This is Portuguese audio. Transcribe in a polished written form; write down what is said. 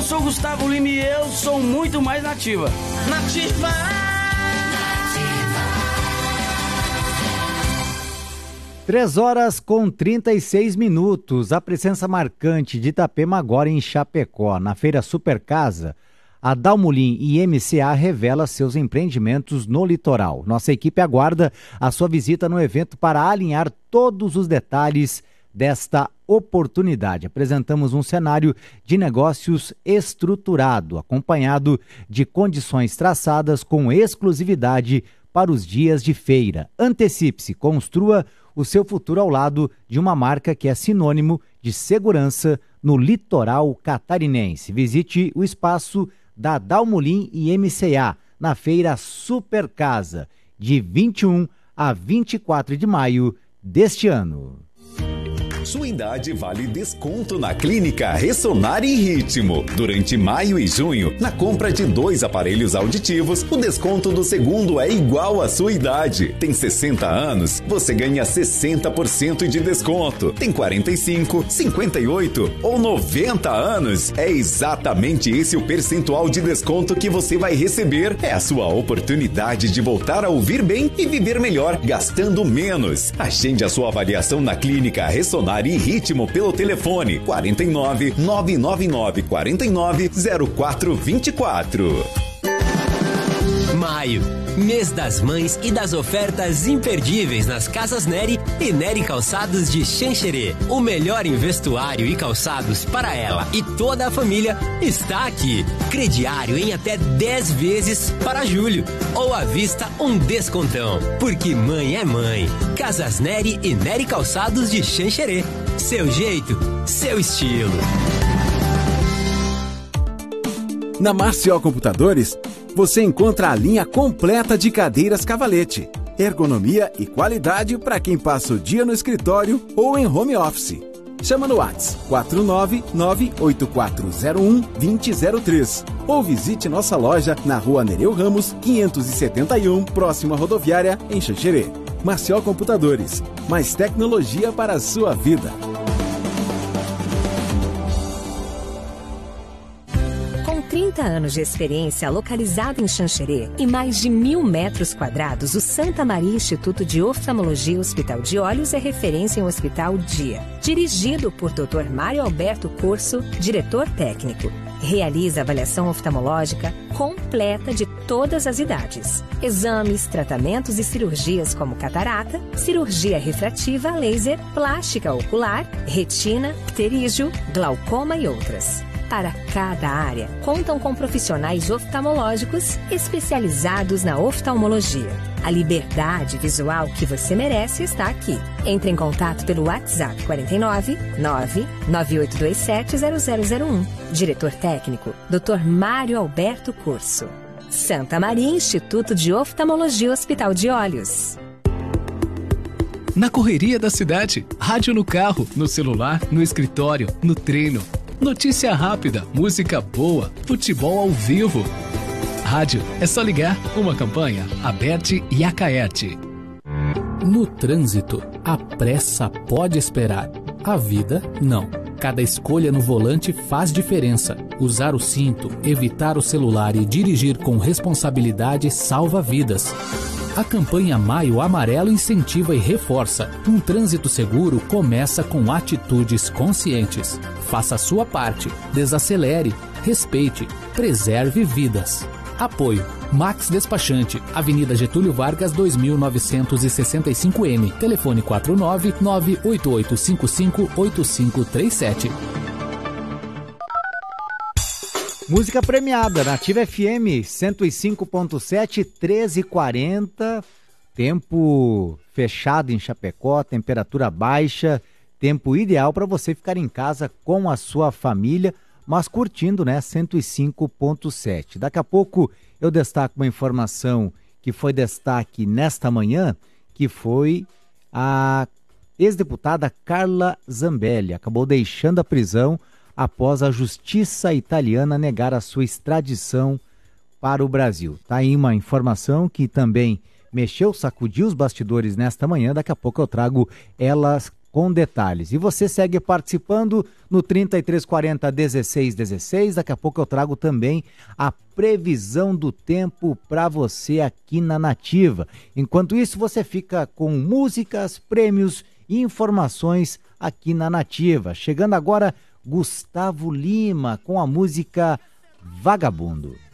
sou Gustavo Lima e eu sou muito mais nativa. Nativa! 3h36. A presença marcante de Itapema agora em Chapecó. Na Feira Super Casa, a Dalmolin e MCA revela seus empreendimentos no litoral. Nossa equipe aguarda a sua visita no evento para alinhar todos os detalhes desta oportunidade. Apresentamos um cenário de negócios estruturado, acompanhado de condições traçadas com exclusividade para os dias de feira. Antecipe-se, construa o seu futuro ao lado de uma marca que é sinônimo de segurança no litoral catarinense. Visite o espaço da Dalmolin e MCA na Feira Super Casa, de 21 a 24 de maio deste ano. Sua idade vale desconto na Clínica Ressonar em Ritmo. Durante maio e junho, na compra de 2 aparelhos auditivos, o desconto do segundo é igual à sua idade. Tem 60 anos, você ganha 60% de desconto. Tem 45, 58 ou 90 anos, é exatamente esse o percentual de desconto que você vai receber. É a sua oportunidade de voltar a ouvir bem e viver melhor, gastando menos. Agende a sua avaliação na Clínica Ressonar e Ritmo pelo telefone 49 999 49 0424. Maio, mês das mães e das ofertas imperdíveis nas Casas Nery e Nery Calçados de Xanxerê. O melhor em vestuário e calçados para ela e toda a família está aqui. Crediário em até 10 vezes para julho. Ou à vista um descontão. Porque mãe é mãe. Casas Nery e Nery Calçados de Xanxerê. Seu jeito, seu estilo. Na Marcial Computadores, você encontra a linha completa de cadeiras Cavalete. Ergonomia e qualidade para quem passa o dia no escritório ou em home office. Chama no WhatsApp 499-8401-2003 ou visite nossa loja na Rua Nereu Ramos, 571, próximo à rodoviária, em Xanxerê. Marcial Computadores, mais tecnologia para a sua vida. Com 30 anos de experiência localizado em Xanxerê e mais de 1.000 metros quadrados, o Santa Maria Instituto de Oftalmologia Hospital de Olhos é referência em um hospital dia. Dirigido por Dr. Mário Alberto Corso, diretor técnico. Realiza avaliação oftalmológica completa de todas as idades. Exames, tratamentos e cirurgias como catarata, cirurgia refrativa a laser, plástica ocular, retina, pterígio, glaucoma e outras. Para cada área, contam com profissionais oftalmológicos especializados na oftalmologia. A liberdade visual que você merece está aqui. Entre em contato pelo WhatsApp 49 99827 0001. Diretor técnico, Dr. Mário Alberto Corso. Santa Maria Instituto de Oftalmologia Hospital de Olhos. Na correria da cidade, rádio no carro, no celular, no escritório, no treino. Notícia rápida, música boa, futebol ao vivo. Rádio é só ligar. Uma campanha Aberte e Acaerte. No trânsito, a pressa pode esperar. A vida, não. Cada escolha no volante faz diferença. Usar o cinto, evitar o celular e dirigir com responsabilidade salva vidas. A campanha Maio Amarelo incentiva e reforça. Um trânsito seguro começa com atitudes conscientes. Faça a sua parte, desacelere, respeite, preserve vidas. Apoio Max Despachante, Avenida Getúlio Vargas 2965N, telefone 49988558537. Música premiada, Nativa FM 105.7, 13h40, tempo fechado em Chapecó, temperatura baixa, tempo ideal para você ficar em casa com a sua família, mas curtindo, né, 105.7. Daqui a pouco eu destaco uma informação que foi destaque nesta manhã, que foi a ex-deputada Carla Zambelli, acabou deixando a prisão após a justiça italiana negar a sua extradição para o Brasil. Tá aí uma informação que também sacudiu os bastidores nesta manhã. Daqui a pouco eu trago ela com detalhes. E você segue participando no 3340 1616. Daqui a pouco eu trago também a previsão do tempo para você aqui na Nativa. Enquanto isso, você fica com músicas, prêmios e informações aqui na Nativa. Chegando agora, Gustavo Lima com a música Vagabundo.